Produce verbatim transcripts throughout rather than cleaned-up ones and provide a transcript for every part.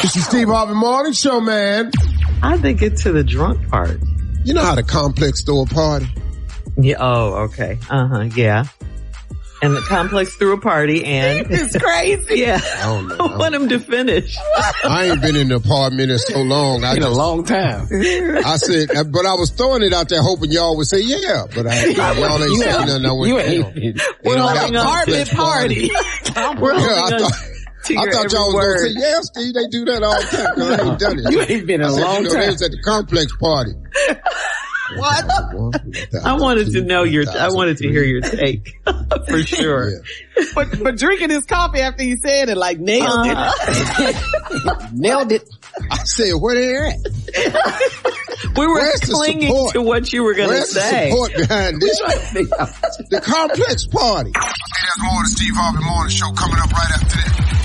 This is Steve Harvey Morning Show, man. I think it's to the drunk part. You know how the complex throw a party? Yeah. Oh, okay. Uh-huh. Yeah. And the complex threw a party and... It's crazy. Yeah. I don't know. I want him to finish. I ain't been in the apartment in so long. I In just, a long time. I said, but I was throwing it out there hoping y'all would say yeah. But I, y'all ain't saying nothing. I went, You you know, ain't. We're ain't holding got on complex to party. We're Yeah, I holding on thought, to I your thought y'all every was going to word. say, yeah, Steve, they do that all the time. 'Cause I ain't done it. You ain't been in I a said, long you know, they time. was at the complex party. What? I wanted to know your, I wanted to hear your take. For sure. Yeah. But, but drinking his coffee after he said it, like, nailed it. Nailed it. I said, where they at? We were Where's the clinging support? to what you were going to Where's say. the support behind this? The complex party. Hey, there's more of the Steve Harvey Morning Show coming up right after this.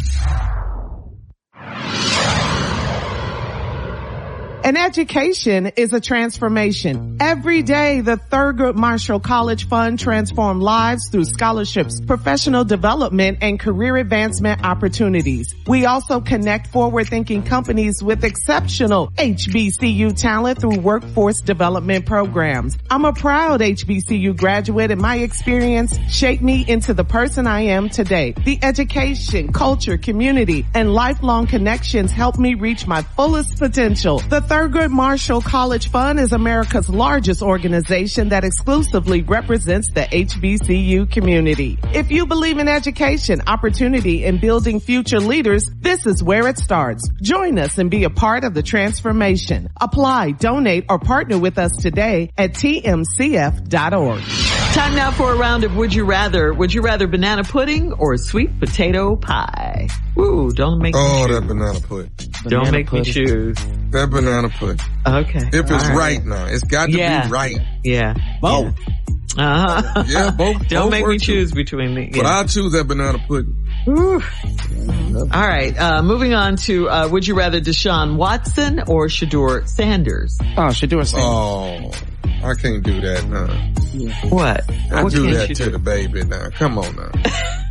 An education is a transformation. Every day, the Thurgood Marshall College Fund transforms lives through scholarships, professional development, and career advancement opportunities. We also connect forward-thinking companies with exceptional H B C U talent through workforce development programs. I'm a proud H B C U graduate, and my experience shaped me into the person I am today. The education, culture, community, and lifelong connections helped me reach my fullest potential. The Thurgood Marshall College Fund is America's largest organization that exclusively represents the H B C U community. If you believe in education, opportunity, and building future leaders, this is where it starts. Join us and be a part of the transformation. Apply, donate, or partner with us today at T M C F dot org. Time now for a round of Would You Rather. Would you rather banana pudding or sweet potato pie? Ooh, don't make Oh, me that choose. banana pudding. Don't Banana make pudding. me choose. That banana pudding. Okay. If it's All right now. It's got to Yeah. be right. Yeah. Both. Uh-huh. Yeah, both. Don't both make me work too. choose between the... But Yeah. I'll choose that banana pudding. Ooh. All right. Uh, moving on to, uh, would you rather Deshaun Watson or Shador Sanders? Oh, Shador Sanders. Oh, I can't do that now. What? I What do can't that you to do? the baby now. Come on now.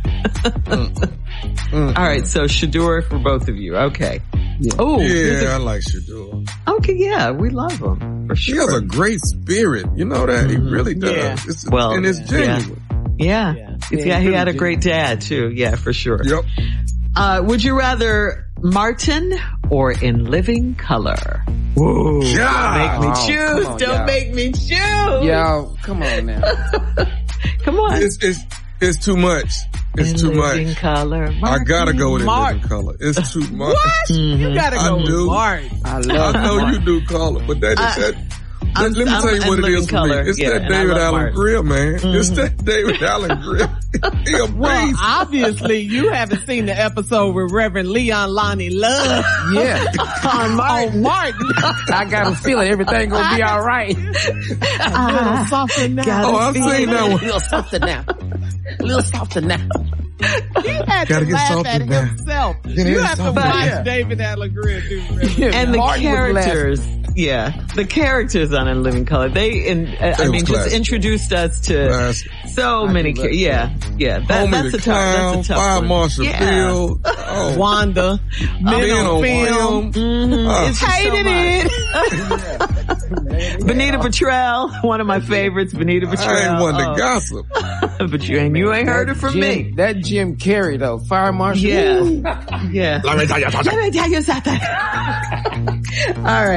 mm. Mm. All right. So Shador for both of you. Okay. Yeah. Oh, Yeah, I like Shador. okay. Yeah. We love him for He sure. has a great spirit. You know that? He really does. Yeah. It's, Well, and it's yeah. genuine. Yeah. Yeah. He's Yeah, got, he really had a do. great dad too. Yeah, for sure. Yep. Uh, would you rather Martin or In Living Color? Whoa. Yeah. Don't make me Oh, choose. come on, Don't y'all. make me choose. Y'all, come on now. Come on. It's, it's, it's too much. It's In too Living much. Color. I gotta go with Mark. it living color. It's too much. What? You gotta I go with do. Martin. I I love know Martin. you do color, but that is I- that. I'm- let, let me I'm- tell you I'm what it living is for color. me. It's Yeah, that and I David love Allen Martin. Grill, man. It's that David Allen Grill. He a Well, beast. obviously, you haven't seen the episode with Reverend Leon Lonnie Love Yeah. on Martin. Martin. I got a feeling everything gonna be all right. A little softer now. Got Oh, I've seen that A one. little softer now. A little softer now. He had Gotta to get laugh softer at now. himself. Get You in have to softer. watch Yeah. David Allen Greer do Reverend. And the Martin was characters, yeah, the characters on In Living Color, they, in, uh, I was mean, just classic. introduced us to Classic. so many, do cha- love yeah, yeah, that, Homie that's the a tough, Clown, that's a tough Fire one. Marshal Yeah. Bill. Oh, Wanda. Men being on on film. film. Oh. It's just so Hated much. it. Benita Petrell, one of my favorites, Benita Petrell. I ain't one to Oh. gossip. But you ain't, you ain't heard it from Jim, me. That Jim Carrey though, Fire Marshal. Yeah. Ooh. Yeah. Let me tell you something. Let me tell you something. All right.